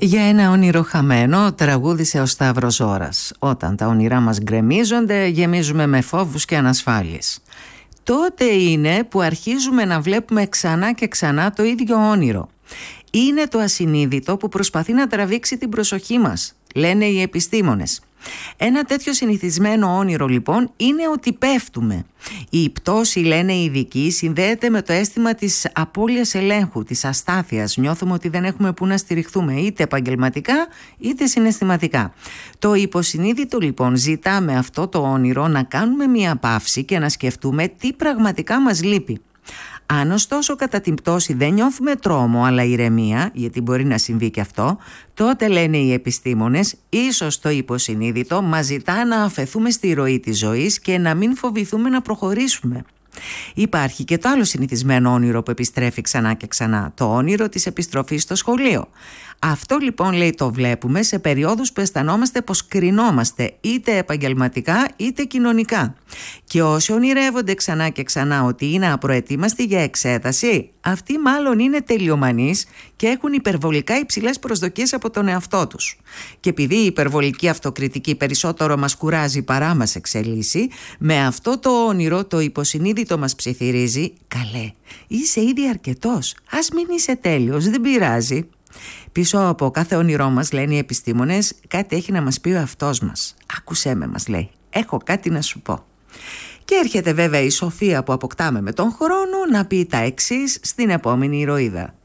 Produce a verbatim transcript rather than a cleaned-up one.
Για ένα όνειρο χαμένο τραγούδισε ο Σταύρος Ώρας. Όταν τα όνειρά μας γκρεμίζονται, γεμίζουμε με φόβους και ανασφάλειες. Τότε είναι που αρχίζουμε να βλέπουμε ξανά και ξανά το ίδιο όνειρο. Είναι το ασυνείδητο που προσπαθεί να τραβήξει την προσοχή μας, λένε οι επιστήμονες. Ένα τέτοιο συνηθισμένο όνειρο λοιπόν είναι ότι πέφτουμε. Η πτώση, λένε οι ειδικοί, συνδέεται με το αίσθημα της απώλειας ελέγχου, της αστάθειας. Νιώθουμε ότι δεν έχουμε πού να στηριχθούμε, είτε επαγγελματικά είτε συναισθηματικά. Το υποσυνείδητο λοιπόν ζητά με αυτό το όνειρο να κάνουμε μία παύση και να σκεφτούμε τι πραγματικά μας λείπει. Αν ωστόσο κατά την πτώση δεν νιώθουμε τρόμο αλλά ηρεμία, γιατί μπορεί να συμβεί και αυτό, τότε, λένε οι επιστήμονες, ίσως το υποσυνείδητο μας ζητά να αφεθούμε στη ροή της ζωής και να μην φοβηθούμε να προχωρήσουμε. Υπάρχει και το άλλο συνηθισμένο όνειρο που επιστρέφει ξανά και ξανά, το όνειρο της επιστροφής στο σχολείο. Αυτό λοιπόν, λέει, το βλέπουμε σε περιόδους που αισθανόμαστε πως κρινόμαστε είτε επαγγελματικά είτε κοινωνικά. Και όσοι ονειρεύονται ξανά και ξανά ότι είναι απροετοίμαστοι για εξέταση, αυτοί μάλλον είναι τελειομανείς και έχουν υπερβολικά υψηλές προσδοκίες από τον εαυτό τους. Και επειδή η υπερβολική αυτοκριτική περισσότερο μας κουράζει παρά μας εξελίσσει, με αυτό το όνειρο το υποσυνείδητο μας ψιθυρίζει «Καλέ, είσαι ήδη αρκετός, ας μην είσαι τέλειος, δεν πειράζει». Πίσω από κάθε όνειρό μας, λένε οι επιστήμονες, κάτι έχει να μας πει ο εαυτός μας. «Άκουσέ με», μας λέει, «έχω κάτι να σου πω». Και έρχεται βέβαια η σοφία που αποκτάμε με τον χρόνο να πει τα εξής στην επόμενη ηρωίδα.